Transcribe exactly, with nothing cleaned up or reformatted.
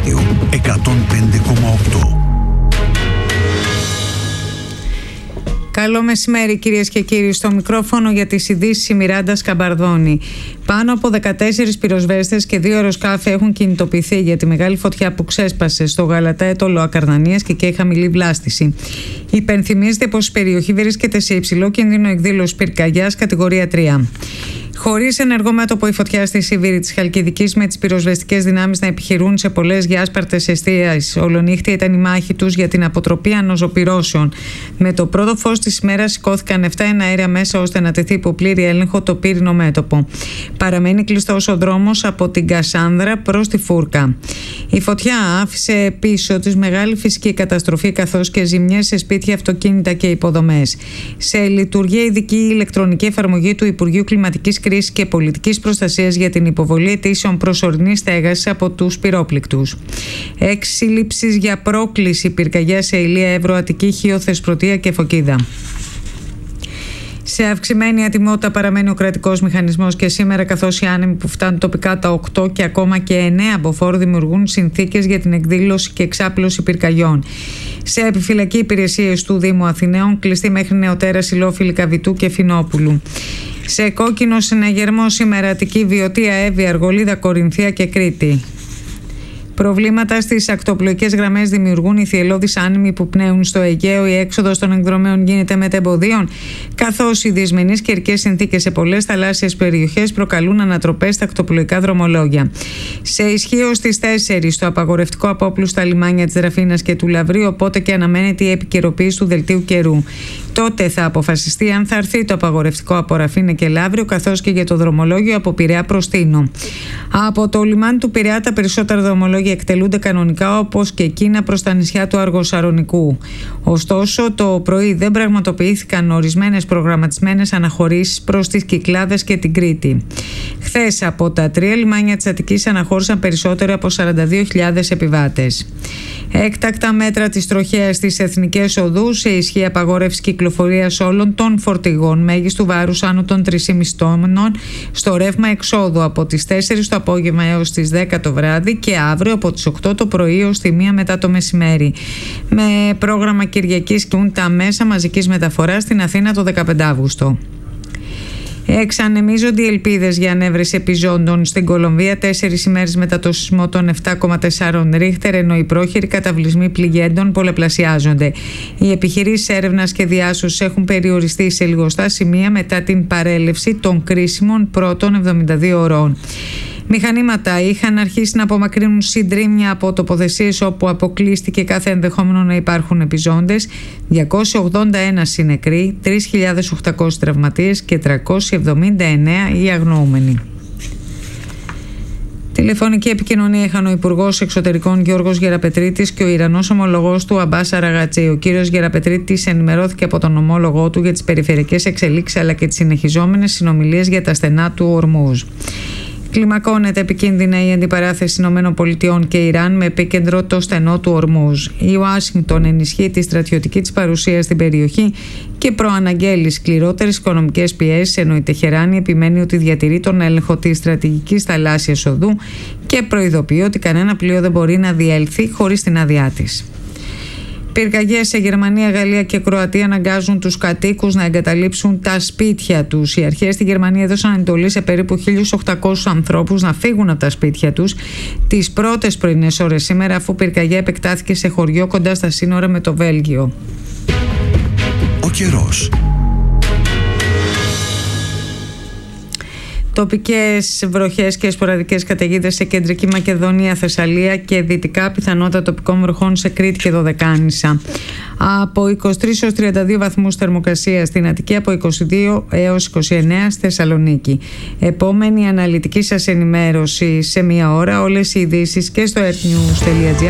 Radio εκατόν πέντε κόμμα οκτώ. Καλό μεσημέρι κυρίες και κύριοι. Στο μικρόφωνο για τις ειδήσεις η Μιράντα Σκαμπαρδώνη. Πάνω από δεκατέσσερις πυροσβέστες και δύο αεροσκάφη έχουν κινητοποιηθεί για τη μεγάλη φωτιά που ξέσπασε στο Γαλατά Έτωλο Ακαρνανίας και καίει χαμηλή βλάστηση. Υπενθυμίζεται πως η περιοχή βρίσκεται σε υψηλό κίνδυνο εκδήλωσης πυρκαγιάς κατηγορία τρία. Χωρίς ενεργό μέτωπο η φωτιά στη Σίβηρη της Χαλκιδικής, με τις πυροσβεστικές δυνάμεις να επιχειρούν σε πολλές διάσπαρτες εστίες ολονύχτια, ήταν η μάχη τους για την αποτροπή ανοζωπυρώσεων. Με το πρώτο φως της ημέρας σηκώθηκαν επτά εναέρια μέσα ώστε να τεθεί υπό πλήρη έλεγχο το πύρινο μέτωπο. Παραμένει κλειστός ο δρόμος από την Κασάνδρα προς τη Φούρκα. Η φωτιά άφησε πίσω της μεγάλη φυσική καταστροφή καθώς και ζημιές σε σπίτια, αυτοκίνητα και υποδομές. Σε λειτουργία ειδική ηλεκτρονική εφαρμογή του Υπουργείου Κλιματικής Κρίσης και Πολιτικής Προστασίας για την υποβολή αιτήσεων προσωρινής στέγασης από τους πυρόπληκτους. Έξι σύλληψεις για πρόκληση πυρκαγιά σε Ηλία, Εύρο, Αττική, Χίο, Θεσπρωτεία και Φωκίδα. Σε αυξημένη ατιμότητα παραμένει ο κρατικός μηχανισμός και σήμερα, καθώς οι άνεμοι που φτάνουν τοπικά τα οκτώ και ακόμα και εννέα μποφόρ δημιουργούν συνθήκες για την εκδήλωση και εξάπλωση πυρκαγιών. Σε επιφυλακή υπηρεσίες του Δήμου Αθηναίων, κλειστή μέχρι νεοτέρα Σιλόφυλλη, Καβιτού και Φινόπουλου. Σε κόκκινο συναγερμό σήμερα Αττική, Βιωτία, Εύβοια, Αργολίδα, Κορινθία και Κρήτη. Προβλήματα στις ακτοπλοϊκές γραμμές δημιουργούν οι θυελλώδεις άνεμοι που πνέουν στο Αιγαίο. Η έξοδος των εκδρομέων γίνεται μετεμποδίων, καθώς οι δυσμενείς καιρικές συνθήκες σε πολλές θαλάσσιες περιοχές προκαλούν ανατροπές στα ακτοπλοϊκά δρομολόγια. Σε ισχύω στις τέσσερις το απαγορευτικό απόπλου στα λιμάνια της Δραφίνας και του Λαυρίου, οπότε και αναμένεται η επικαιροποίηση του δελτίου καιρού. Τότε θα αποφασιστεί αν θα έρθει το απαγορευτικό από Ραφίνα και Λαύριο, καθώς και για το δρομολόγιο από Πειραιά προς Τίνο. Από το λιμάνι του Πειραιά τα περισσότερα δρομολόγια εκτελούνται κανονικά, όπως και εκείνα προς τα νησιά του Αργοσαρονικού. Ωστόσο, το πρωί δεν πραγματοποιήθηκαν ορισμένες προγραμματισμένες αναχωρήσεις προς τις Κυκλάδες και την Κρήτη. Χθες από τα τρία λιμάνια της Αττικής αναχώρησαν περισσότερο από σαράντα δύο χιλιάδες επιβάτες. Έκτακτα μέτρα της τροχέας στις εθνικές οδούς, σε ισχύ απαγόρευση κυκλοφορίας όλων των φορτηγών μέγιστου βάρους άνω των τρία κόμμα πέντε τόνων στο ρεύμα εξόδου από τις τέσσερις το απόγευμα έως τις δέκα το βράδυ και αύριο από τις οκτώ το πρωί έως τη μία μετά το μεσημέρι. Με πρόγραμμα Κυριακής κλούν τα μέσα μαζικής μεταφοράς στην Αθήνα το δεκαπέντε Αυγούστου. Εξανεμίζονται οι ελπίδες για ανέβρεση επιζώντων στην Κολομβία τέσσερις ημέρες μετά το σεισμό των επτά κόμμα τέσσερα ρίχτερ, ενώ οι πρόχειροι καταβλισμοί πληγέντων πολλαπλασιάζονται. Οι επιχειρήσεις έρευνας και διάσωσης έχουν περιοριστεί σε λιγοστά σημεία μετά την παρέλευση των κρίσιμων πρώτων εβδομήντα δύο ωρών. Μηχανήματα είχαν αρχίσει να απομακρύνουν συντρίμμια από τοποθεσίες όπου αποκλείστηκε κάθε ενδεχόμενο να υπάρχουν επιζώντες, διακόσιοι ογδόντα ένα συνεκροί, τρεις χιλιάδες οκτακόσιοι τραυματίες και τριακόσιοι εβδομήντα εννέα οι αγνοούμενοι. Τηλεφωνική επικοινωνία είχαν ο Υπουργός Εξωτερικών Γιώργος Γεραπετρίτης και ο Ιρανός ομολογός του Αμπάς Αραγατζή. Ο κύριος Γεραπετρίτης ενημερώθηκε από τον ομόλογό του για τις περιφερειακές εξελίξεις αλλά και τις συνεχιζόμενες συνομιλίες για τα στενά του Ορμούζ. Κλιμακώνεται επικίνδυνα η αντιπαράθεση ΗΠΑ και Ιράν με επίκεντρο το στενό του Ορμούζ. Η Ουάσιγκτον ενισχύει τη στρατιωτική της παρουσία στην περιοχή και προαναγγέλει σκληρότερες οικονομικές πιέσεις, ενώ η Τεχεράνη επιμένει ότι διατηρεί τον έλεγχο της στρατηγικής θαλάσσιας οδού και προειδοποιεί ότι κανένα πλοίο δεν μπορεί να διέλθει χωρίς την άδειά της. Πυρκαγιές σε Γερμανία, Γαλλία και Κροατία αναγκάζουν τους κατοίκους να εγκαταλείψουν τα σπίτια τους. Οι αρχές στη Γερμανία έδωσαν εντολή σε περίπου χίλιους οκτακόσιους ανθρώπους να φύγουν από τα σπίτια τους τις πρώτες πρωινές ώρες σήμερα, αφού πυρκαγιά επεκτάθηκε σε χωριό κοντά στα σύνορα με το Βέλγιο. Ο καιρός. Τοπικές βροχές και σποραδικές καταιγίδες σε κεντρική Μακεδονία, Θεσσαλία και δυτικά, πιθανότητα τοπικών βροχών σε Κρήτη και Δωδεκάνησα. Από είκοσι τρεις έως τριάντα δύο βαθμούς θερμοκρασία στην Αττική, από είκοσι δύο έως είκοσι εννέα στη Θεσσαλονίκη. Επόμενη αναλυτική σας ενημέρωση σε μία ώρα. Όλες οι ειδήσεις και στο earthnews τελεία gr